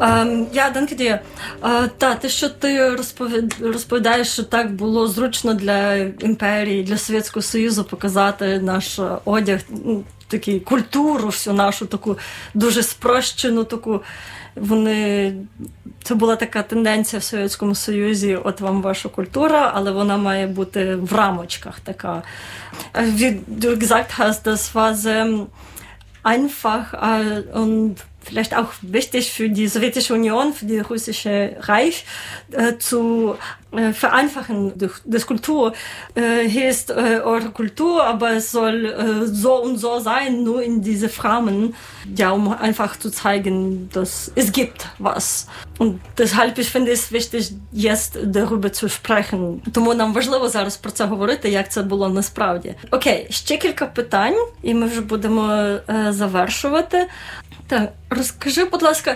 Danke dir. Те, що ти розповідаєш, що так було зручно для імперії, для Совєтського Союзу показати наш одяг, таку культуру, всю нашу таку дуже спрощену таку. Це була така тенденція в Совєтському Союзі, от вам ваша культура, але вона має бути в рамочках така. Wie du gesagt hast, das war sehr einfach und vielleicht auch wichtig für die Sowjetische Union, für die Russische Reich zu vereinfachen, das Kultur. Hier ist eure Kultur, aber es soll so und so sein, nur in diese Rahmen, um einfach zu zeigen, dass es gibt was. Und deshalb, ich finde es wichtig, jetzt darüber zu sprechen. Тому нам важливо зараз про це говорити, як це було насправді. Окей, ще кілька питань, і ми вже будемо завершувати. Так, розкажи, будь ласка,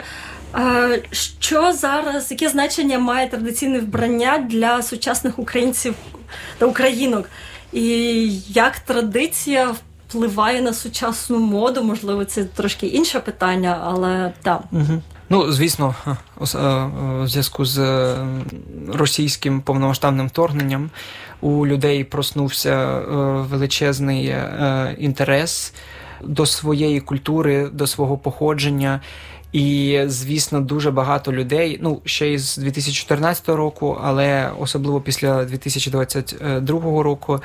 що зараз, яке значення має традиційне вбрання для сучасних українців та українок? І як традиція впливає на сучасну моду? Можливо, це трошки інше питання, але так. Ну, звісно, у зв'язку з російським повномасштабним вторгненням у людей проснувся величезний інтерес до своєї культури, до свого походження. І, звісно, дуже багато людей, ще із 2014 року, але особливо після 2022 року,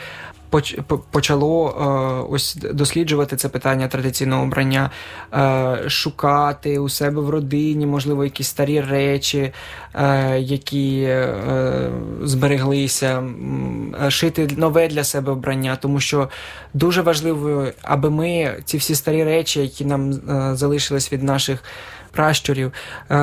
почало ось досліджувати це питання традиційного вбрання, шукати у себе в родині, можливо, якісь старі речі, які збереглися, шити нове для себе вбрання, тому що дуже важливо, аби ми ці всі старі речі, які нам залишились від наших пращурів,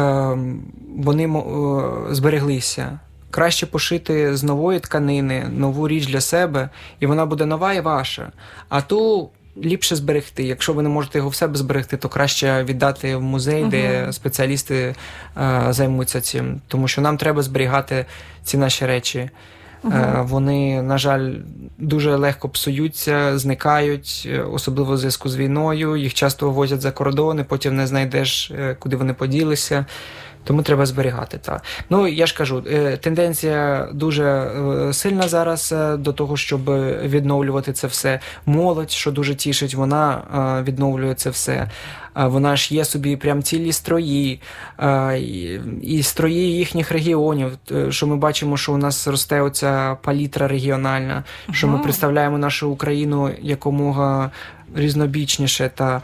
вони збереглися. Краще пошити з нової тканини нову річ для себе, і вона буде нова і ваша. А ту ліпше зберегти. Якщо ви не можете його в себе зберегти, то краще віддати в музей, де спеціалісти займуться цим. Тому що нам треба зберігати ці наші речі. Вони, на жаль, дуже легко псуються, зникають, особливо в зв'язку з війною. Їх часто вивозять за кордони, потім не знайдеш, куди вони поділися. Тому треба зберігати. Я ж кажу, тенденція дуже сильна зараз до того, щоб відновлювати це все. Молодь, що дуже тішить, вона відновлює це все. Вона ж є собі прям цілі строї, і строї їхніх регіонів, що ми бачимо, що у нас росте оця палітра регіональна, що ми представляємо нашу Україну якомога різнобічніше та